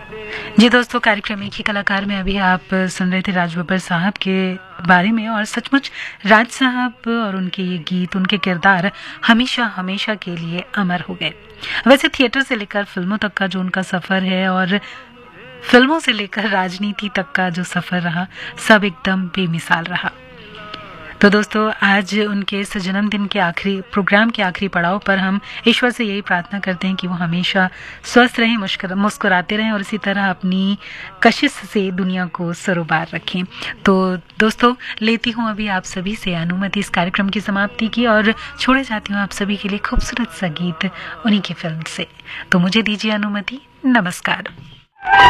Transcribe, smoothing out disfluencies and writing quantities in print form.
जी दोस्तों, कार्यक्रम एक ही कलाकार में अभी आप सुन रहे थे राज बब्बर साहब के बारे में। और सचमुच राज साहब और उनके ये गीत, उनके किरदार हमेशा हमेशा के लिए अमर हो गए। वैसे थिएटर से लेकर फिल्मों तक का जो उनका सफ़र है और फिल्मों से लेकर राजनीति तक का जो सफ़र रहा, सब एकदम बेमिसाल रहा। तो दोस्तों, आज उनके इस जन्मदिन के आखिरी प्रोग्राम के आखिरी पड़ाव पर हम ईश्वर से यही प्रार्थना करते हैं कि वो हमेशा स्वस्थ रहें, मुस्कुराते रहें और इसी तरह अपनी कशिश से दुनिया को सरोबार रखें। तो दोस्तों, लेती हूँ अभी आप सभी से अनुमति इस कार्यक्रम की समाप्ति की और छोड़े जाती हूँ आप सभी के लिए खूबसूरत सा गीत उन्हीं की फिल्म से। तो मुझे दीजिए अनुमति। नमस्कार।